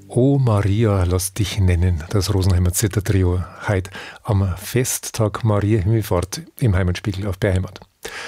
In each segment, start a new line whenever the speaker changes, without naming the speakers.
O Maria, lass dich nennen, das Rosenheimer Zithertrio, heute am Festtag Maria Himmelfahrt im Heimatspiegel auf BR-Heimat.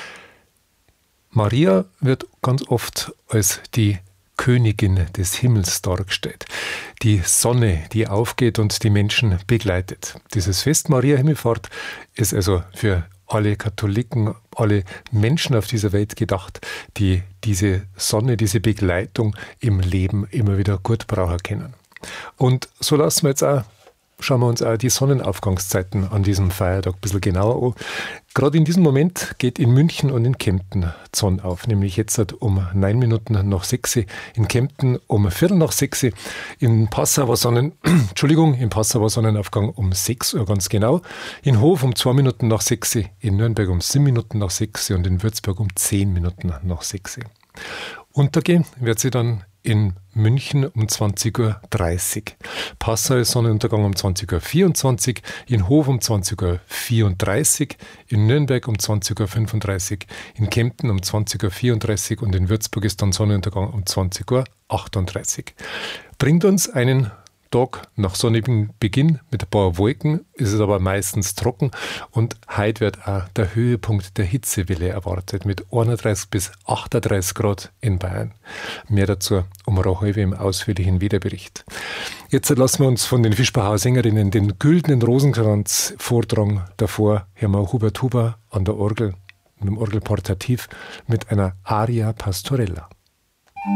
Maria wird ganz oft als die Königin des Himmels dargestellt. Die Sonne, die aufgeht und die Menschen begleitet. Dieses Fest Maria Himmelfahrt ist also für alle Katholiken, alle Menschen auf dieser Welt gedacht, die diese Sonne, diese Begleitung im Leben immer wieder gut brauchen können. Und so schauen wir uns auch die Sonnenaufgangszeiten an diesem Feiertag ein bisschen genauer an. Gerade in diesem Moment geht in München und in Kempten die Sonne auf, nämlich jetzt um 9 Minuten nach 6, in Kempten um Viertel nach 6, in Passau war Sonnenaufgang um 6 Uhr ganz genau, in Hof um 2 Minuten nach 6, in Nürnberg um 7 Minuten nach 6 und in Würzburg um 10 Minuten nach 6. Untergehen wird sie dann in München um 20.30 Uhr. Passau ist Sonnenuntergang um 20.24 Uhr, in Hof um 20.34 Uhr, in Nürnberg um 20.35 Uhr, in Kempten um 20.34 Uhr und in Würzburg ist dann Sonnenuntergang um 20.38 Uhr. Bringt uns einen Tag nach sonnigem Beginn mit ein paar Wolken, ist es aber meistens trocken und heute wird auch der Höhepunkt der Hitzewelle erwartet mit 31 bis 38 Grad in Bayern. Mehr dazu um eine halbe im ausführlichen Wetterbericht. Jetzt lassen wir uns von den Fischbachauer Sängerinnen den Güldenen Rosenkranz vortragen. Davor hören wir Hubert Huber an der Orgel, mit dem Orgelportativ mit einer Aria Pastorella.